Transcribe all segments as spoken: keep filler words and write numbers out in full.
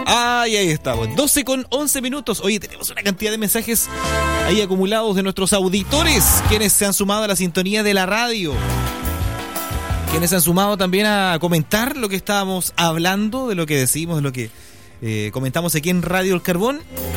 Ay, ahí estamos. doce con once minutos. Oye, tenemos una cantidad de mensajes ahí acumulados de nuestros auditores, quienes se han sumado a la sintonía de la radio. Quienes se han sumado también a comentar lo que estábamos hablando, de lo que decimos, de lo que eh, comentamos aquí en Radio El Carbón.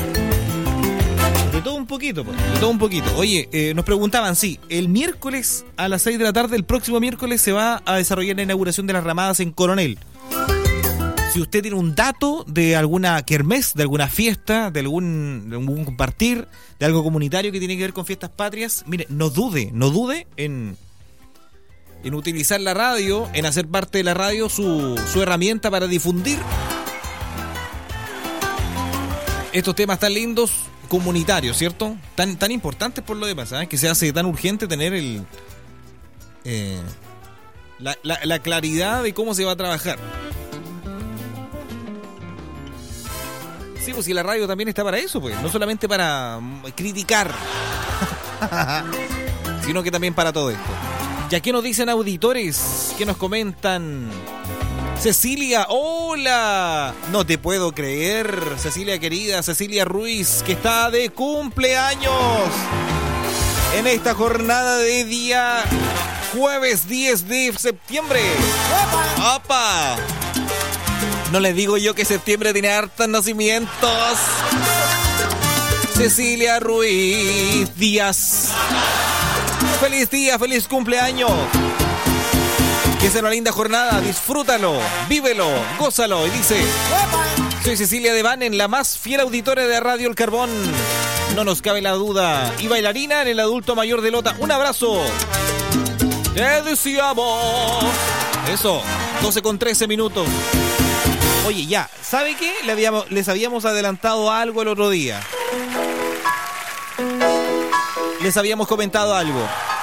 De todo un poquito, pues, de todo un poquito. Oye, eh, nos preguntaban, sí, el miércoles a las seis de la tarde, el próximo miércoles, se va a desarrollar la inauguración de las ramadas en Coronel. Si usted tiene un dato de alguna kermés, de alguna fiesta, de algún, de algún compartir, de algo comunitario que tiene que ver con fiestas patrias, mire, no dude, no dude en, en utilizar la radio, en hacer parte de la radio su, su herramienta para difundir estos temas tan lindos, comunitarios, ¿cierto? Tan, tan importantes por lo demás, ¿sabes? Que se hace tan urgente tener el eh, la, la, la claridad de cómo se va a trabajar. Sí, pues si la radio también está para eso, pues, no solamente para criticar, sino que también para todo esto. ¿Y qué nos dicen auditores? ¿Qué nos comentan? Cecilia, hola. No te puedo creer, Cecilia querida, Cecilia Ruiz, que está de cumpleaños en esta jornada de día jueves diez de septiembre. ¡Opa! No les digo yo que septiembre tiene hartos nacimientos. Cecilia Ruiz Díaz. Feliz día, feliz cumpleaños. Que sea una linda jornada, disfrútalo, vívelo, gózalo. Y dice, soy Cecilia de Banen, la más fiel auditora de Radio El Carbón. No nos cabe la duda. Y bailarina en el adulto mayor de Lota. Un abrazo. Te deseamos. Eso, doce con trece minutos. Oye, ya, ¿sabe qué? Le habíamos, les habíamos adelantado algo el otro día. Les habíamos comentado algo.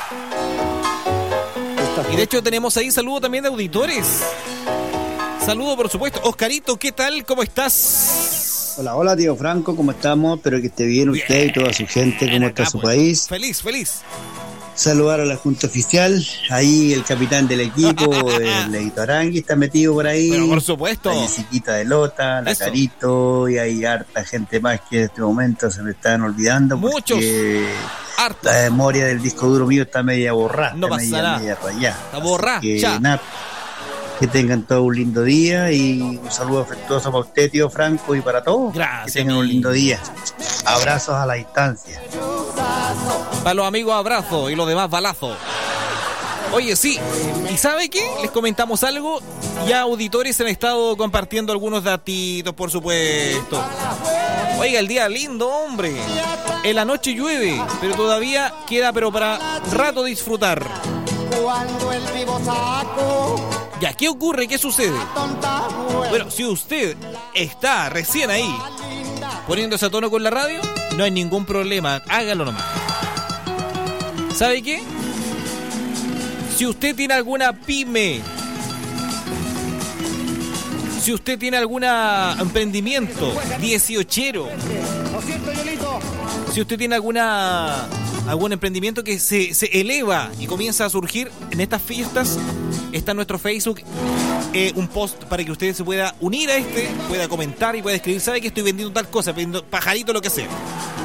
Y de hecho tenemos ahí saludo también de auditores. Saludo, por supuesto. Oscarito, ¿qué tal? ¿Cómo estás? Hola, hola, tío Franco, ¿cómo estamos? Espero que esté bien, bien usted y toda su gente. ¿Cómo está su país? Feliz, feliz. Saludar a la Junta Oficial, ahí el capitán del equipo, el Leito Arangui está metido por ahí. Pero por supuesto. La Jessiquita de Lota, la Eso. Carito, y hay harta gente más que en este momento se me están olvidando. Muchos. Harta. La memoria del disco duro mío está media borrada. No está pasará. Media, media rayada. Está borrada. Que, nada, que tengan todo un lindo día y un saludo afectuoso para usted, tío Franco, y para todos. Gracias. Que tengan un lindo día. Abrazos a la distancia. Para los amigos, abrazo, y los demás, balazo. Oye, sí, ¿y sabe qué? Les comentamos algo. Ya auditores han estado compartiendo algunos datitos, por supuesto. Oiga, el día lindo, hombre. En la noche llueve, pero todavía queda, pero para rato disfrutar. Ya, ¿qué ocurre? ¿Qué sucede? Bueno, si usted está recién ahí poniéndose a tono con la radio, no hay ningún problema, hágalo nomás. ¿Sabe qué? Si usted tiene alguna pyme, si usted tiene algún emprendimiento dieciochero, si usted tiene alguna algún emprendimiento que se, se eleva y comienza a surgir en estas fiestas, está en nuestro Facebook eh, un post para que usted se pueda unir a este, pueda comentar y pueda escribir, ¿sabe que estoy vendiendo tal cosa? Vendiendo pajarito, lo que sea.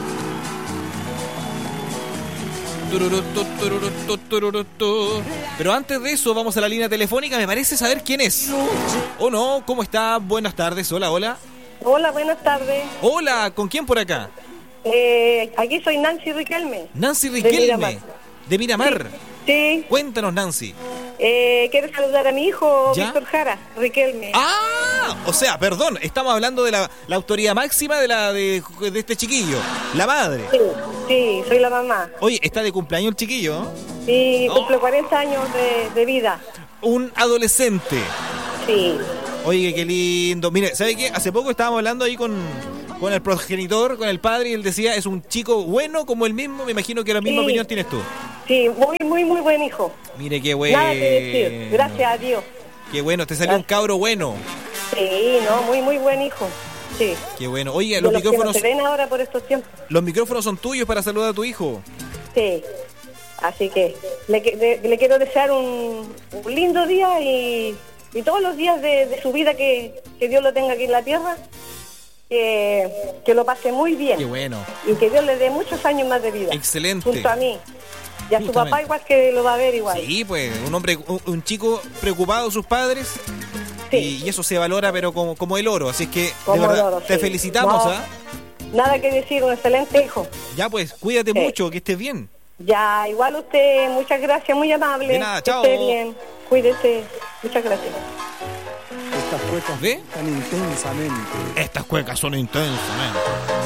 Pero antes de eso vamos a la línea telefónica. Me parece saber quién es. ¿O no? ¿Cómo está? Buenas tardes. Hola, hola. Hola, buenas tardes. Hola, ¿con quién por acá? Eh, aquí soy Nancy Riquelme. Nancy Riquelme. De Miramar. ¿De Miramar? Sí. sí. Cuéntanos, Nancy. Eh, quiero saludar a mi hijo, ¿Ya? Víctor Jara Riquelme. Ah, o sea, perdón, estamos hablando de la, la autoridad máxima de la de, de este chiquillo, la madre. Sí, sí, soy la mamá. Oye, está de cumpleaños el chiquillo, ¿no? Sí, oh. Cumple cuarenta años de, de vida. Un adolescente. Sí. Oye, qué lindo. Mire, ¿sabe qué? Hace poco estábamos hablando ahí con, con el progenitor, con el padre, y él decía, es un chico bueno como el mismo. Me imagino que la misma sí. opinión tienes tú. Sí, muy, muy, muy buen hijo. Mire, qué bueno. Nada que decir, gracias a Dios. Qué bueno, te salió gracias. Un cabro bueno. Sí, no, muy, muy buen hijo. Sí. Qué bueno. Oye, los, los micrófonos... Que no se ven ahora por estos tiempos. Los micrófonos son tuyos para saludar a tu hijo. Sí. Así que le, le, le quiero desear un, un lindo día y, y todos los días de, de su vida que, que Dios lo tenga aquí en la tierra, que, que lo pase muy bien. Qué bueno. Y que Dios le dé muchos años más de vida. Excelente. Junto a mí. Y a su Justamente. papá igual que lo va a ver igual. Sí, pues, un hombre, un, un chico preocupado de sus padres. Sí. Y, y eso se valora, pero como, como el oro. Así es que, Como de verdad, el oro, te sí. felicitamos, No. ¿ah? Nada que decir, un excelente hijo. Ya, pues, cuídate Sí. mucho, que estés bien. Ya, igual usted, muchas gracias, muy amable. De nada, que chao. esté bien, cuídese. Muchas gracias. Estas cuecas ¿Ve? tan intensamente. Estas cuecas son intensamente.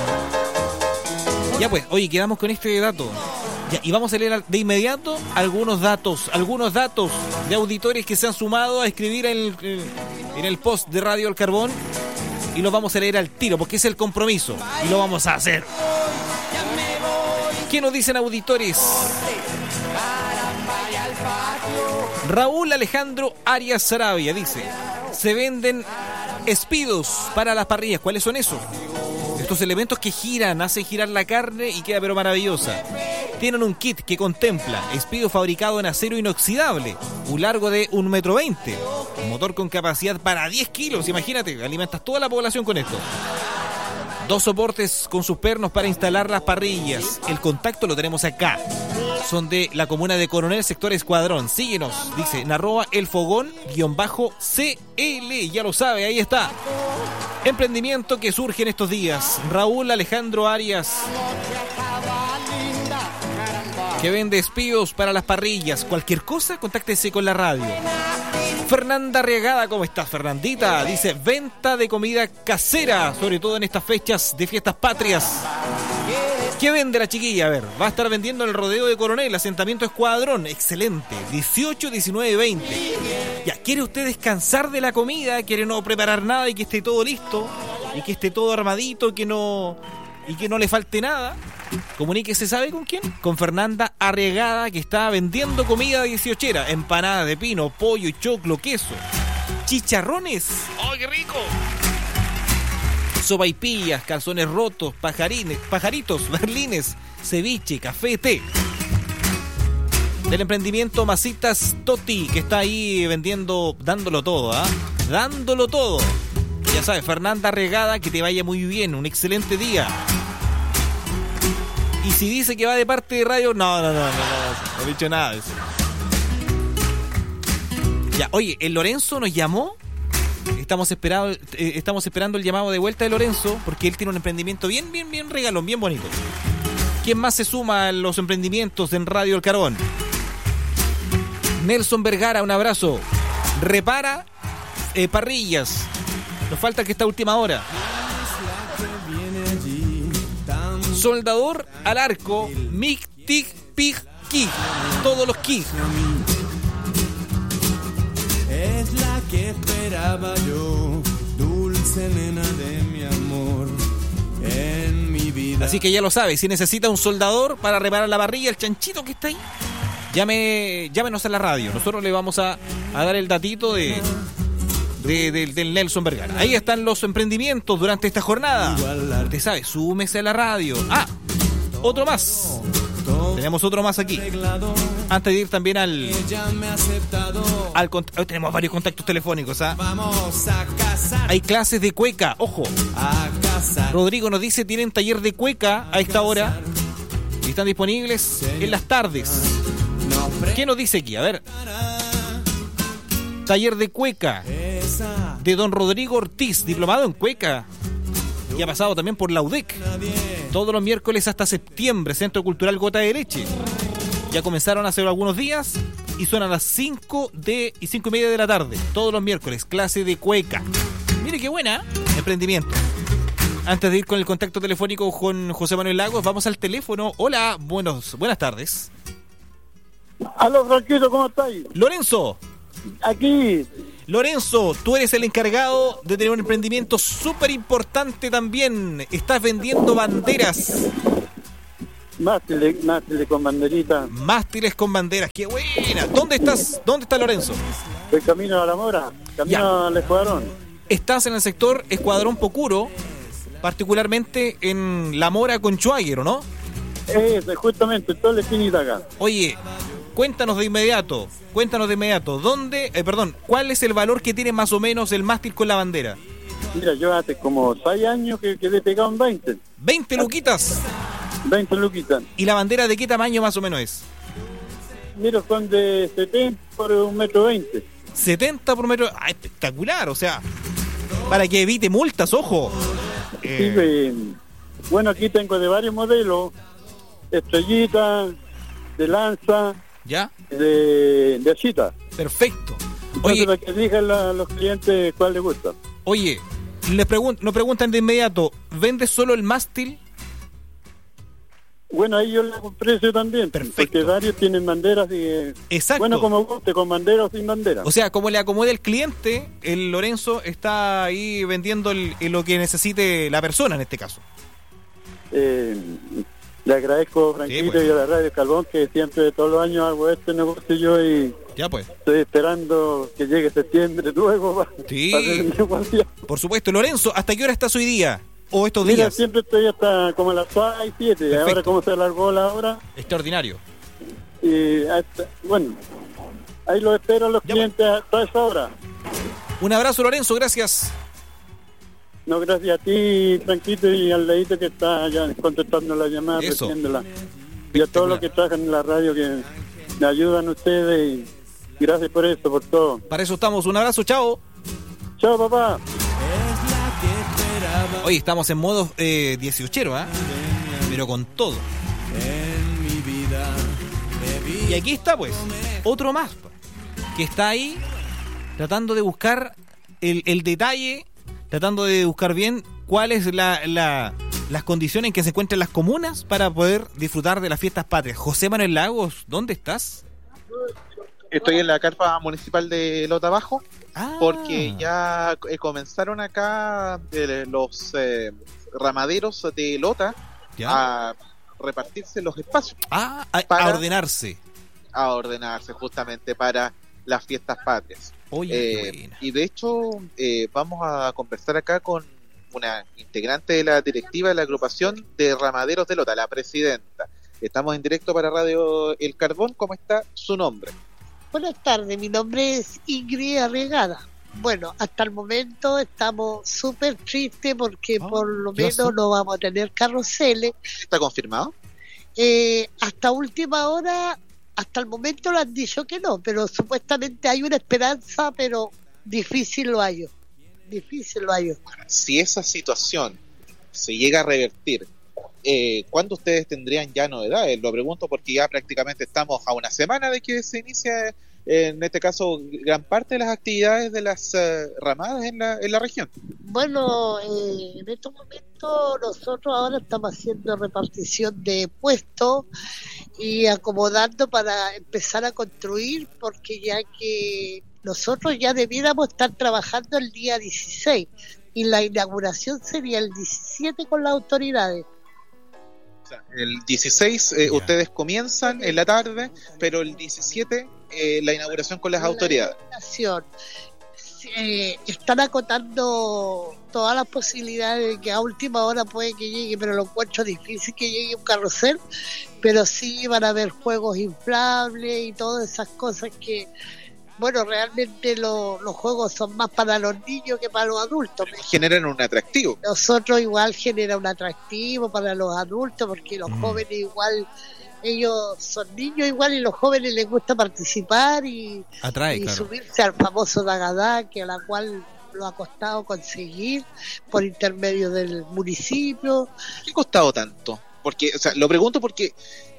Ya pues, oye, quedamos con este dato. Ya, y vamos a leer de inmediato algunos datos, algunos datos de auditores que se han sumado a escribir en el, en el post de Radio El Carbón. Y los vamos a leer al tiro, porque es el compromiso. Y lo vamos a hacer. ¿Qué nos dicen auditores? Raúl Alejandro Arias Sarabia dice: se venden espidos para las parrillas. ¿Cuáles son esos? Estos elementos que giran, hacen girar la carne y queda pero maravillosa. Tienen un kit que contempla espido fabricado en acero inoxidable, un largo de un metro veinte, un motor con capacidad para diez kilos. Imagínate, alimentas toda la población con esto. Dos soportes con sus pernos para instalar las parrillas. El contacto lo tenemos acá. Son de la comuna de Coronel, sector Escuadrón. Síguenos, dice, en arroba el fogón guión bajo C L. Ya lo sabe, ahí está. Emprendimiento que surge en estos días. Raúl Alejandro Arias, que vende espidos para las parrillas. Cualquier cosa, contáctese con la radio. Fernanda Arriagada, ¿cómo estás, Fernandita? Dice, venta de comida casera, sobre todo en estas fechas de fiestas patrias. ¿Qué vende la chiquilla? A ver, va a estar vendiendo en el rodeo de Coronel, asentamiento Escuadrón. Excelente. dieciocho, diecinueve, veinte. Ya, ¿quiere usted descansar de la comida? ¿Quiere no preparar nada y que esté todo listo? Y que esté todo armadito, que no... y que no le falte nada. Comuníquese, ¿sabe con quién? Con Fernanda Arriagada, que está vendiendo comida dieciochera, empanada de pino, pollo, choclo, queso, chicharrones. ¡Oh, qué rico! Sopaipillas, calzones rotos, pajarines, pajaritos, berlines, ceviche, café, té. Del emprendimiento Masitas Toti, que está ahí vendiendo, dándolo todo, ¿ah? ¿eh? Dándolo todo. Ya sabes, Fernanda Arriagada, que te vaya muy bien, un excelente día. Y si dice que va de parte de radio, no, no, no, no, no, no, no he dicho nada de eso. Ya, oye, el Lorenzo nos llamó. Estamos esperando, eh, estamos esperando el llamado de vuelta de Lorenzo, porque él tiene un emprendimiento bien, bien, bien regalón, bien bonito. ¿Quién más se suma a los emprendimientos en Radio El Carbón? Nelson Vergara, un abrazo. Repara eh, parrillas. Nos falta que esta última hora. Soldador al arco, mic, tic, pig, ki. Todos los ki. Es la que esperaba yo, dulce nena de mi amor, en mi vida. Así que ya lo sabes, si necesita un soldador para reparar la parrilla, el chanchito que está ahí, llame, llámenos a la radio. Nosotros le vamos a, a dar el datito de... De, de, del Nelson Vergara. Ahí están los emprendimientos durante esta jornada. Usted sabe, súmese a la radio. Ah, otro más. Tenemos otro más aquí. Antes de ir también al... al cont- Hoy tenemos varios contactos telefónicos, ¿ah? Hay clases de cueca, ojo. Rodrigo nos dice, tienen taller de cueca a esta hora y están disponibles en las tardes. ¿Qué nos dice aquí? A ver. Taller de cueca de don Rodrigo Ortiz, diplomado en cueca, y ha pasado también por la U D E C. Todos los miércoles hasta septiembre, Centro Cultural Gota de Leche. Ya comenzaron hace algunos días y son a las cinco de, y cinco y media de la tarde. Todos los miércoles, clase de cueca. Mire qué buena, emprendimiento. Antes de ir con el contacto telefónico con José Manuel Lagos, vamos al teléfono. Hola, buenos, buenas tardes. Aló, Franquito, ¿cómo estáis? Lorenzo. Aquí. Lorenzo, tú eres el encargado de tener un emprendimiento súper importante también. Estás vendiendo banderas. Mástiles, mástiles con banderita. Mástiles con banderas, qué buena. ¿Dónde estás? ¿Dónde está Lorenzo? El camino a la Mora, camino al Escuadrón. Estás en el sector Escuadrón Pocuro, particularmente en La Mora con Schwager, ¿no? Eso, justamente, toda la esquinita acá. Oye, cuéntanos de inmediato, cuéntanos de inmediato, ¿dónde, eh, perdón, cuál es el valor que tiene más o menos el mástil con la bandera? Mira, yo hace como seis años que quedé pegado en veinte. veinte luquitas. veinte luquitas. ¿Y la bandera de qué tamaño más o menos es? Mira, son de setenta por un metro veinte. setenta por metro. Ah, espectacular, o sea, para que evite multas, ojo. Sí, Eh, eh, bueno, aquí tengo de varios modelos. Estrellita, de lanza, ¿Ya? de, de chita. Perfecto. Entonces, Oye, para que digan a los clientes cuál les gusta. oye, les pregun- nos preguntan de inmediato, ¿vendes solo el mástil? Bueno, ahí yo le hago un precio también. Perfecto. Porque varios tienen banderas y... eh, Exacto. Bueno, como guste, con bandera o sin bandera. O sea, como le acomode el cliente, el Lorenzo está ahí vendiendo el- el- lo que necesite la persona en este caso. Eh, le agradezco, Franquito, Sí, pues. y a la Radio Calvón, que siempre, todos los años hago este negocio yo y Ya pues. estoy esperando que llegue septiembre luego para, Sí. para hacer el negocio. Por supuesto. Lorenzo, ¿hasta qué hora estás hoy día? ¿O estos Mira, días? siempre estoy hasta como a las seis, siete. Perfecto. Ahora como se alargó la hora. Extraordinario. Y hasta- bueno, ahí lo espero a los Ya, clientes a toda esa hora. Un abrazo, Lorenzo, gracias. No, gracias a ti, Franquito, y al leíto que está ya contestando la llamada, Eso. recibiéndola. Y a todos los que trabajan en la radio que me ayudan ustedes. Y gracias por eso, por todo. Para eso estamos. Un abrazo, chao. Chao, papá. Hoy estamos en modo eh, dieciochero, ¿ah? Pero con todo. En mi vida he Y aquí está, pues, otro más, pues, que está ahí tratando de buscar el, el detalle, tratando de buscar bien cuáles es la, la, las condiciones en que se encuentran las comunas para poder disfrutar de las fiestas patrias. José Manuel Lagos, ¿dónde estás? Estoy en la carpa municipal de Lota Bajo, Ah, porque ya eh, comenzaron acá eh, los eh, ramaderos de Lota ¿ya? a repartirse los espacios, Ah, a, a para- ordenarse. a ordenarse justamente para las fiestas patrias. Oye, Eh, qué buena. y de hecho eh, vamos a conversar acá con una integrante de la directiva de la agrupación de ramaderos de Lota, la presidenta. Estamos en directo para Radio El Carbón. ¿Cómo está su nombre? Buenas tardes, mi nombre es Ingrid Arregada. Bueno, hasta el momento estamos súper tristes porque Ah, por lo ¿qué menos pasó? no vamos a tener carroceles. ¿Está confirmado? Eh, hasta última hora, hasta el momento lo han dicho que no, pero supuestamente hay una esperanza, pero difícil lo hallo. Difícil lo hallo. Si esa situación se llega a revertir, eh, ¿cuándo ustedes tendrían ya novedades? Lo pregunto porque ya prácticamente estamos a una semana de que se inicie, eh, en este caso, gran parte de las actividades de las eh, ramadas en la, en la región. Bueno, eh, en estos momentos nosotros ahora estamos haciendo repartición de puestos y acomodando para empezar a construir, porque ya que nosotros ya debiéramos estar trabajando el día dieciséis y la inauguración sería el diecisiete con las autoridades. O sea, el dieciséis eh, Ya. ustedes comienzan en la tarde, pero el diecisiete eh, la inauguración con las La autoridades. inauguración. Eh, están acotando todas las posibilidades de que a última hora puede que llegue, pero lo encuentro difícil que llegue un carrusel, pero sí van a haber juegos inflables y todas esas cosas que, bueno, realmente lo- los juegos son más para los niños que para los adultos. Generan un atractivo. Nosotros igual genera un atractivo para los adultos porque los Mm. jóvenes igual, ellos son niños igual y los jóvenes les gusta participar y Atrae, y claro. subirse al famoso Dagadá, que a la cual lo ha costado conseguir por intermedio del municipio. ¿Qué ha costado tanto? Porque, o sea, lo pregunto porque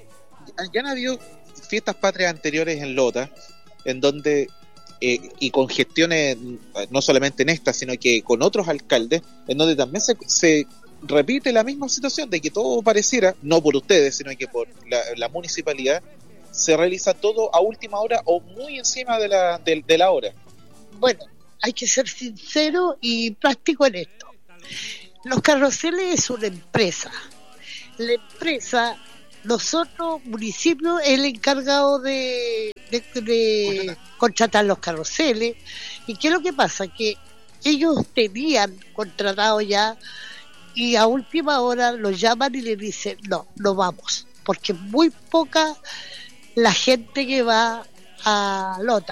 ya han habido fiestas patrias anteriores en Lota, en donde, eh, y con gestiones, no solamente en esta, sino que con otros alcaldes, en donde también se, se repite la misma situación de que todo pareciera, no por ustedes, sino que por la, la municipalidad, se realiza todo a última hora o muy encima de la, de, de la hora. Bueno, hay que ser sincero y práctico en esto. Los carroceles es una empresa. La empresa, nosotros, municipio, es el encargado de, de, de contratar los carroceles. ¿Y qué es lo que pasa? Que ellos tenían contratado ya y a última hora los llaman y les dicen, no, no vamos, porque es muy poca la gente que va a Lota.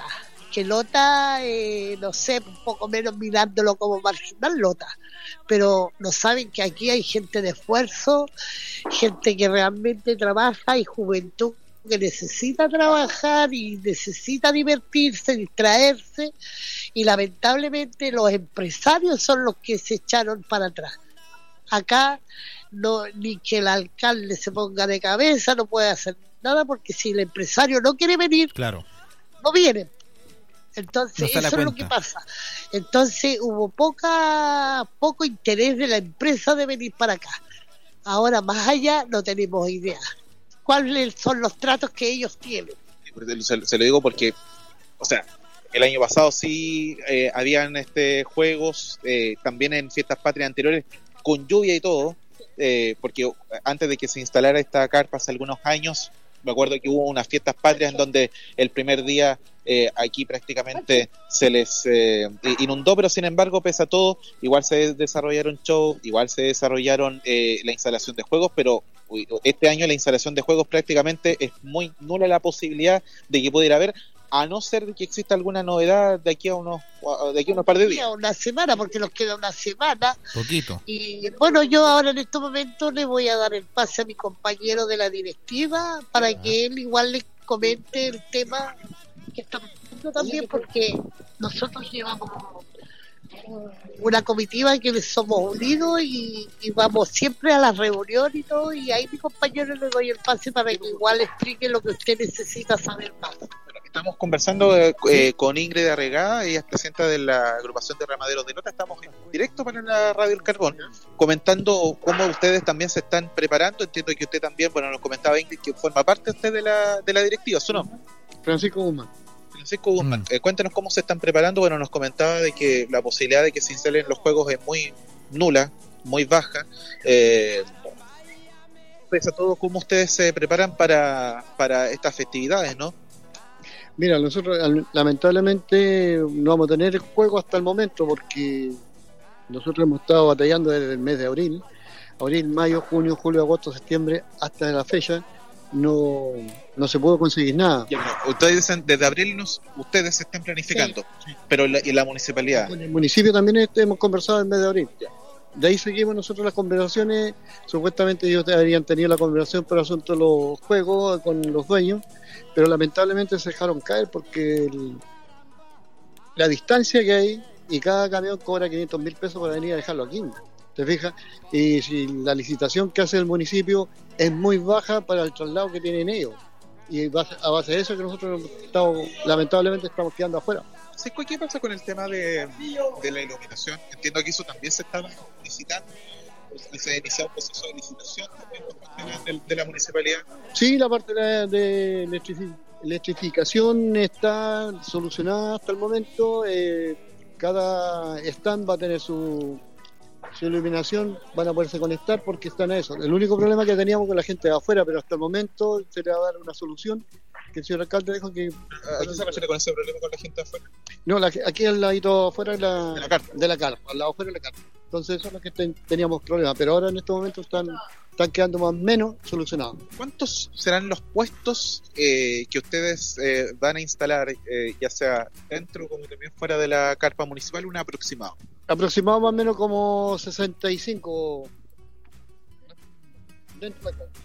porque Lota, eh, no sé, un poco menos mirándolo como marginal Lota, pero no saben que aquí hay gente de esfuerzo, gente que realmente trabaja y juventud que necesita trabajar y necesita divertirse, distraerse, y lamentablemente los empresarios son los que se echaron para atrás. Acá no, ni que el alcalde se ponga de cabeza, no puede hacer nada, porque si el empresario no quiere venir, claro, no viene. Entonces no eso es lo que pasa. Entonces hubo poca poco interés de la empresa de venir para acá. Ahora más allá no tenemos idea cuáles son los tratos que ellos tienen. Se, se lo digo porque, o sea, el año pasado sí eh, habían este juegos, eh, también en fiestas patrias anteriores, con lluvia y todo, eh, porque antes de que se instalara esta carpa hace algunos años, me acuerdo que hubo unas fiestas patrias en donde el primer día eh, aquí prácticamente se les eh, inundó, pero sin embargo, pese a todo, igual se desarrollaron shows, igual se desarrollaron eh, la instalación de juegos, pero uy, este año la instalación de juegos prácticamente es muy nula la posibilidad de que pudiera haber, a no ser que exista alguna novedad de aquí a unos de aquí a unos par de días. Una semana, porque nos queda una semana. Poquito. Y bueno, yo ahora en este momento le voy a dar el pase a mi compañero de la directiva para ah. que él igual le comente el tema que estamos haciendo también, porque nosotros llevamos una comitiva que somos unidos y, y vamos siempre a las reuniones y todo, y ahí mi compañero le doy el pase para que igual explique lo que usted necesita saber más. Estamos conversando eh, eh, con Ingrid Arregada, ella es presidenta de la agrupación de ramaderos de Lota. Estamos en directo para la Radio El Carbón, comentando cómo ustedes también se están preparando. Entiendo que usted también, bueno, nos comentaba Ingrid que forma parte usted de la, de la directiva. ¿Su nombre? Francisco Guzmán. Francisco Guzmán, Mm. eh, cuéntenos cómo se están preparando. Bueno, nos comentaba de que la posibilidad de que se instalen los juegos es muy nula, muy baja. Eh, pese a todo, ¿cómo ustedes se preparan para, para estas festividades, no? Mira, nosotros al- lamentablemente no vamos a tener juego hasta el momento, porque nosotros hemos estado batallando desde el mes de abril, abril, mayo, junio, julio, agosto, septiembre, hasta la fecha no, no se pudo conseguir nada. Ya, pero ustedes dicen, desde abril nos, ustedes se están planificando, pero la, y la municipalidad. En el municipio también este, hemos conversado el mes de abril. De ahí seguimos nosotros las conversaciones. Supuestamente ellos habrían tenido la conversación por asunto de los juegos con los dueños, pero lamentablemente se dejaron caer porque el- la distancia que hay, y cada camión cobra quinientos mil pesos para venir a dejarlo aquí, ¿te fijas? Y si la licitación que hace el municipio es muy baja para el traslado que tienen ellos, y base- a base de eso que nosotros estamos, lamentablemente estamos quedando afuera. Francisco, ¿qué pasa con el tema de, de la iluminación? Entiendo que eso también se está licitando, se ha iniciado un proceso de licitación también por parte de, de la municipalidad. Sí, la parte de, la- de electrifi- electrificación está solucionada hasta el momento. eh, cada stand va a tener su, su iluminación, van a poderse conectar porque están a eso. El único problema que teníamos con la gente de afuera, pero hasta el momento se le va a dar una solución, que el señor alcalde dijo que... ¿A qué se refiere con ese problema con la gente afuera? No, la- aquí al ladito afuera de la, De la carpa. de la carpa, al lado afuera de la carpa. Entonces eso es lo que ten- teníamos problemas, pero ahora en este momento están, están quedando más o menos solucionados. ¿Cuántos serán los puestos eh, que ustedes eh, van a instalar, eh, ya sea dentro como también fuera de la carpa municipal, un aproximado? Aproximado más o menos como sesenta y cinco dentro de la carpa.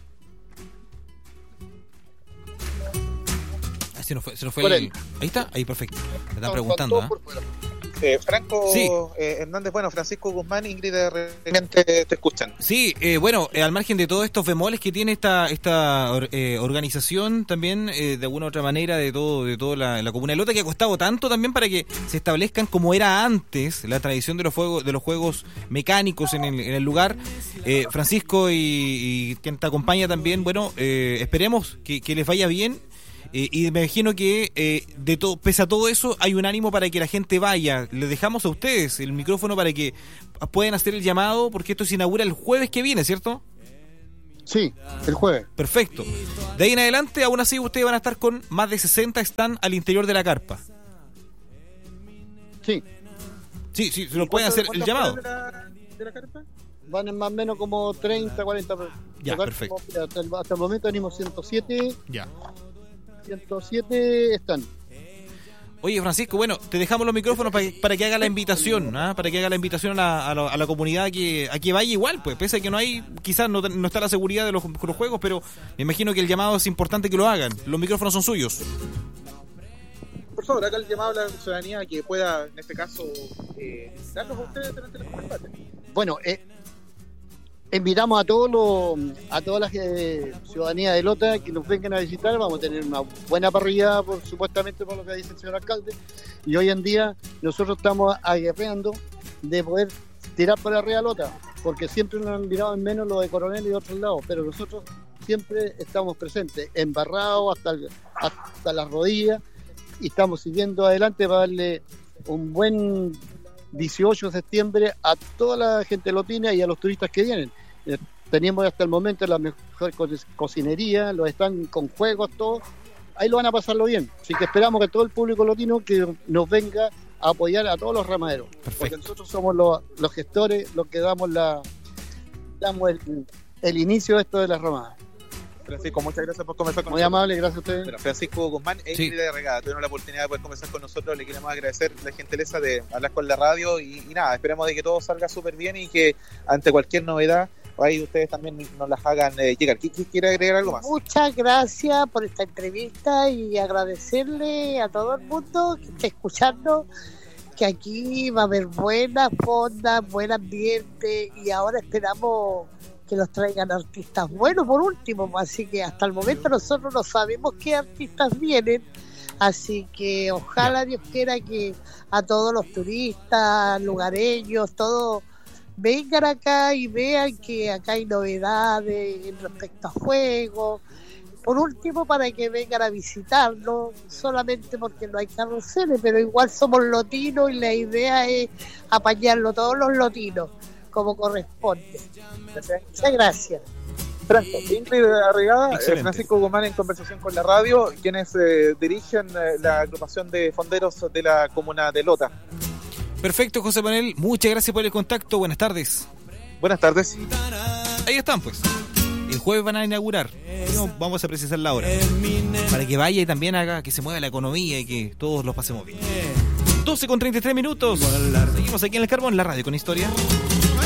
Ah, se nos fue, se nos fue Por el- ahí. Ahí está, ahí perfecto. Me están Están preguntando, todos ¿ah? por fuera. Eh, Franco Sí. eh, Hernández, bueno, Francisco Guzmán, Ingrid, de repente te escuchan. Sí, eh, bueno, eh, al margen de todos estos bemoles que tiene esta esta or- eh, organización también, eh, de alguna u otra manera, de todo de toda la, la comuna de Lota, que ha costado tanto también para que se establezcan como era antes la tradición de los juegos de los juegos mecánicos en el, en el lugar. Eh, Francisco y, y quien te acompaña también, bueno, eh, esperemos que, que les vaya bien. Eh, y me imagino que eh, de todo, pese a todo eso, hay un ánimo para que la gente vaya. Les dejamos a ustedes el micrófono para que puedan hacer el llamado, porque esto se inaugura el jueves que viene, ¿cierto? Sí, el jueves. Perfecto. De ahí en adelante, aún así, ustedes van a estar con más de sesenta stands al interior de la carpa. Sí, Sí, sí, se lo pueden hacer el llamado. De la, de la carpa? van en más o menos como treinta, cuarenta. Ya, Total, perfecto. como- Hasta el, hasta el momento tenemos ciento siete, Ya. ciento siete están. Oye, Francisco, bueno, te dejamos los micrófonos para, para que haga la invitación, ¿ah? Para que haga la invitación a la, a la, a la comunidad que, a que vaya igual, pues, pese a que no hay, quizás no, no está la seguridad de los, los juegos, pero me imagino que el llamado es importante que lo hagan. Los micrófonos son suyos. Por favor, acá el llamado a la ciudadanía que pueda, en este caso, eh, darlos a ustedes durante los combates. Bueno, eh, invitamos a todos los, a toda la eh, ciudadanía de Lota que nos vengan a visitar. Vamos a tener una buena parrilla, por, supuestamente, por lo que dice el señor alcalde. Y hoy en día nosotros estamos aguerreando de poder tirar para arriba Lota, porque siempre nos han mirado en menos los de Coronel y de otros lados, pero nosotros siempre estamos presentes, embarrados hasta, el, hasta las rodillas, y estamos siguiendo adelante para darle un buen dieciocho de septiembre a toda la gente lotina y a los turistas que vienen. Eh, tenemos hasta el momento la mejor co- cocinería, los están con juegos, todo. Ahí lo van a pasarlo bien. Así que esperamos que todo el público lotino que nos venga a apoyar a todos los ramaderos. Perfecto. Porque nosotros somos los, los gestores, los que damos la damos el, el inicio de esto de las ramadas. Francisco, muchas gracias por conversar con Muy nosotros. amable, gracias a ustedes. Bueno, Francisco Guzmán, e Sí. de Regada, tuvieron la oportunidad de poder conversar con nosotros, le queremos agradecer la gentileza de hablar con la radio y, y nada, esperemos de que todo salga súper bien y que ante cualquier novedad, ahí ustedes también nos las hagan eh, llegar. ¿Qui- qui- ¿Quiere agregar algo más? Muchas gracias por esta entrevista y agradecerle a todo el mundo que está escuchando que aquí va a haber buenas fondas, buen ambiente y ahora esperamos que nos traigan artistas buenos por último, así que hasta el momento nosotros no sabemos qué artistas vienen, así que ojalá Dios quiera que a todos los turistas, lugareños, todos vengan acá y vean que acá hay novedades respecto a juegos. Por último, para que vengan a visitarnos, solamente porque no hay carruseles, pero igual somos lotinos y la idea es apañarlo todos los lotinos, como corresponde. Muchas gracias. Franco, Ingrid Arregada, Excelente. eh, Francisco Guzmán en conversación con la radio, quienes eh, dirigen eh, la agrupación de fonderos de la comuna de Lota. Perfecto, José Manuel, muchas gracias por el contacto, buenas tardes. Buenas tardes. Ahí están, pues. El jueves van a inaugurar. No, vamos a precisar la hora. Para que vaya y también haga que se mueva la economía y que todos los pasemos bien. doce con treinta y tres minutos. Seguimos aquí en el Carbón, la radio con historia.